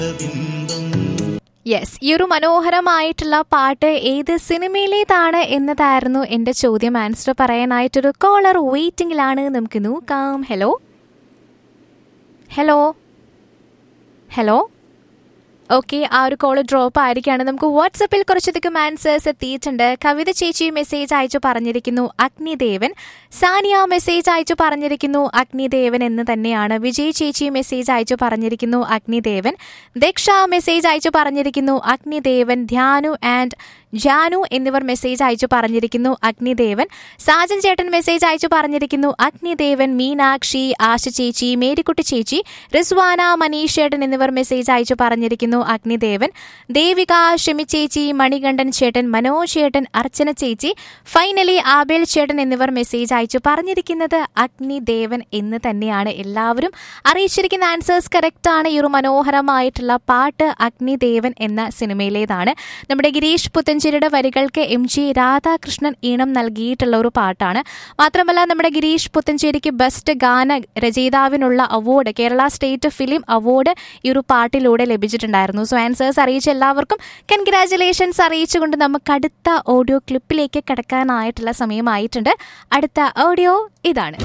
Yes, ഈ ഒരു മനോഹരമായിട്ടുള്ള പാട്ട് ഏത് സിനിമയിലേതാണ് എന്നതായിരുന്നു എൻ്റെ ചോദ്യം. Answer പറയാനായിട്ടൊരു collar വെയിറ്റിംഗിലാണ്. നമുക്ക് നോക്കാം. Hello hello hello. ഓക്കെ, ആ ഒരു കോള് ഡ്രോപ്പ് ആയിരിക്കുകയാണ്. നമുക്ക് വാട്സപ്പിൽ കുറച്ചധികം ആൻസേഴ്സ് എത്തിയിട്ടുണ്ട്. കവിത ചേച്ചി മെസ്സേജ് അയച്ചു പറഞ്ഞിരിക്കുന്നു അഗ്നിദേവൻ. സാനിയ മെസ്സേജ് അയച്ചു പറഞ്ഞിരിക്കുന്നു അഗ്നിദേവൻ എന്ന് തന്നെയാണ്. വിജയ് ചേച്ചി മെസ്സേജ് അയച്ചു പറഞ്ഞിരിക്കുന്നു അഗ്നിദേവൻ. ദക്ഷ മെസ്സേജ് അയച്ചു പറഞ്ഞിരിക്കുന്നു അഗ്നിദേവൻ. ധ്യാനു ആൻഡ് ജാനു എന്നിവർ മെസ്സേജ് അയച്ചു പറഞ്ഞിരിക്കുന്നു അഗ്നിദേവൻ. സാജൻ ചേട്ടൻ മെസ്സേജ് അയച്ചു പറഞ്ഞിരിക്കുന്നു അഗ്നിദേവൻ. മീനാക്ഷി, ആശ ചേച്ചി, മേരിക്കുട്ടി ചേച്ചി, റിസ്വാന, മനീഷ് ചേട്ടൻ എന്നിവർ മെസ്സേജ് അയച്ചു പറഞ്ഞിരിക്കുന്നു അഗ്നിദേവൻ. ദേവിക, ഷെമി ചേച്ചി, മണികണ്ഠൻ ചേട്ടൻ, മനോജ് ചേട്ടൻ, അർച്ചന ചേച്ചി, ഫൈനലി ആബേൽ ചേട്ടൻ എന്നിവർ മെസ്സേജ് അയച്ചു പറഞ്ഞിരിക്കുന്നത് അഗ്നിദേവൻ എന്ന് തന്നെയാണ്. എല്ലാവരും അറിയിച്ചിരിക്കുന്ന ആൻസേഴ്സ് കറക്റ്റ് ആണ്. ഈ ഒരു മനോഹരമായിട്ടുള്ള പാട്ട് അഗ്നിദേവൻ എന്ന സിനിമയിലേതാണ്. നമ്മുടെ ഗിരീഷ് പുത്തഞ്ചേരിയുടെ വരികൾക്ക് MG രാധാകൃഷ്ണൻ ഈണം നൽകിയിട്ടുള്ള ഒരു പാട്ടാണ്. മാത്രമല്ല നമ്മുടെ ഗിരീഷ് പുത്തഞ്ചേരിക്ക് ബെസ്റ്റ് ഗാന രചയിതാവിനുള്ള award, Kerala state film award ഈ ഒരു പാട്ടിലൂടെ ലഭിച്ചിട്ടുണ്ടായിരുന്നു. സോ ആൻസേഴ്സ് അറിയിച്ച എല്ലാവർക്കും കൺഗ്രാറ്റുലേഷൻസ് അറിയിച്ചുകൊണ്ട് നമുക്ക് അടുത്ത ഓഡിയോ ക്ലിപ്പിലേക്ക് കടക്കാനായിട്ടുള്ള സമയമായിട്ടുണ്ട്. അടുത്ത ഓഡിയോ ഇതാണ്.